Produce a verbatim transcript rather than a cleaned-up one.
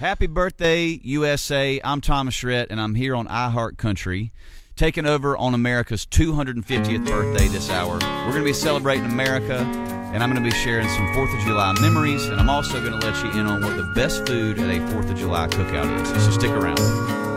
Happy birthday, U S A. I'm Thomas Shrett, and I'm here on iHeart Country, taking over on America's two hundred fiftieth birthday this hour. We're going to be celebrating America, and I'm going to be sharing some fourth of July memories, and I'm also going to let you in on what the best food at a fourth of July cookout is. So stick around.